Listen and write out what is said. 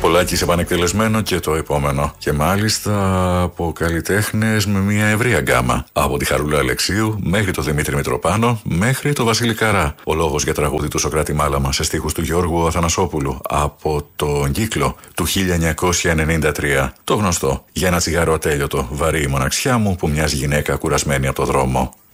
Πολάκης επανεκτελεσμένο και το επόμενο. Και μάλιστα από καλλιτέχνες με μια ευρεία γκάμα. Από τη Χαρούλα Αλεξίου μέχρι το Δημήτρη Μητροπάνο μέχρι το Βασίλη Καρά. Ο λόγος για τραγούδι του Σωκράτη Μάλαμα σε στίχους του Γιώργου Αθανασόπουλου από τον κύκλο του 1993. Το γνωστό «Για ένα τσιγάρο ατέλειωτο, βαρύ η μοναξιά μου που μοιάζει γυναίκα κουρασμένη από το δρόμο».